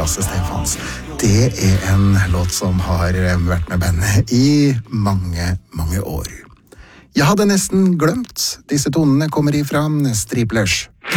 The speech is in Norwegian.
Lasse Stefans. Det en låt som har vært med bandet i mange, mange år. Jeg hadde nesten glemt. Disse tonene kommer ifra Striplers.